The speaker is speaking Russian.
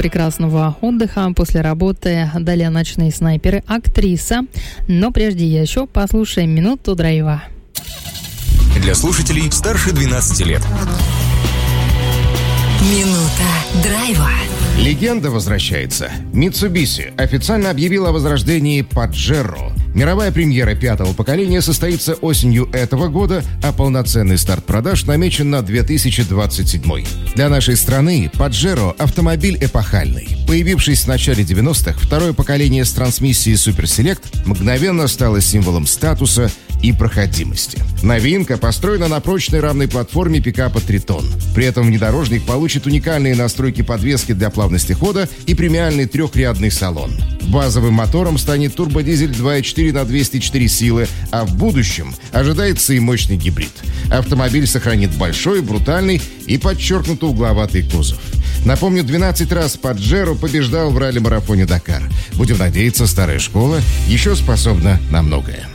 прекрасного отдыха после работы. Далее «Ночные снайперы», актриса. Но прежде еще послушаем минуту драйва. Для слушателей старше 12 лет. Минута драйва. Легенда возвращается. Mitsubishi официально объявила о возрождении Pajero. Мировая премьера пятого поколения состоится осенью этого года, а полноценный старт продаж намечен на 2027. Для нашей страны Pajero – автомобиль эпохальный. Появившись в начале 90-х, второе поколение с трансмиссией Super Select мгновенно стало символом статуса и проходимости. Новинка построена на прочной равной платформе пикапа Triton. При этом внедорожник получит уникальные настройки подвески для плавности хода и премиальный трехрядный салон. Базовым мотором станет турбодизель 2.4 на 204 силы, а в будущем ожидается и мощный гибрид. Автомобиль сохранит большой, брутальный и подчеркнуто угловатый кузов. Напомню, 12 раз Pajero побеждал в ралли-марафоне Дакар. Будем надеяться, старая школа еще способна на многое.